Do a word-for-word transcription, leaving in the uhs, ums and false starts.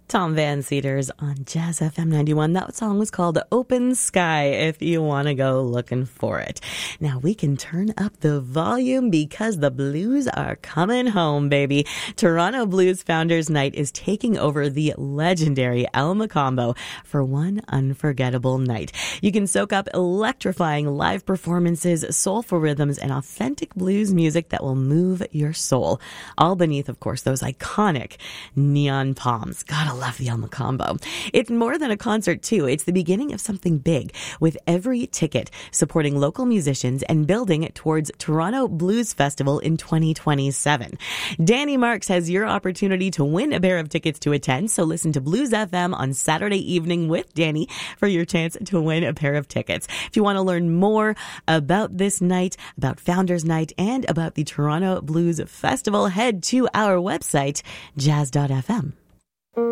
Tom Van Cedars on Jazz F M ninety-one. That song was called Open Sky if you want to go looking for it. Now we can turn up the volume because the blues are coming home, baby. Toronto Blues Founders Night is taking over the legendary El Mocambo for one unforgettable night. You can soak up electrifying live performances, soulful rhythms, and authentic blues music that will move your soul. All beneath, of course, those iconic neon palms. Gotta love the El Mocambo. It's more than a concert, too. It's the beginning of something big, with every ticket supporting local musicians and building towards Toronto Blues Festival in twenty twenty-seven. Danny Marks has your opportunity to win a pair of tickets to attend, so listen to Blues F M on Saturday evening with Danny for your chance to win a pair of tickets. If you want to learn more about this night, about Founders Night, and about the Toronto Blues Festival, head to our website, jazz dot f m.